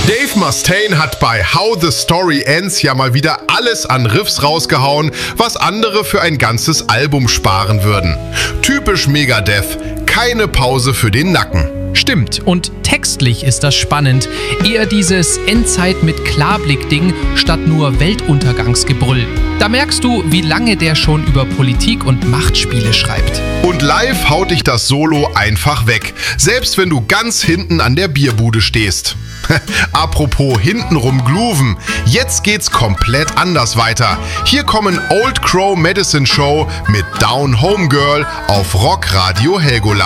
Dave Mustaine hat bei How the Story Ends ja mal wieder alles an Riffs rausgehauen, was andere für ein ganzes Album sparen würden. Typisch Megadeth, keine Pause für den Nacken. Stimmt, und textlich ist das spannend. Eher dieses Endzeit mit Klarblick-Ding statt nur Weltuntergangsgebrüll. Da merkst du, wie lange der schon über Politik und Machtspiele schreibt. Und live haut dich das Solo einfach weg, selbst wenn du ganz hinten an der Bierbude stehst. Apropos hintenrum Gluven, jetzt geht's komplett anders weiter. Hier kommen Old Crow Medicine Show mit Down Home Girl auf Rockradio Helgoland.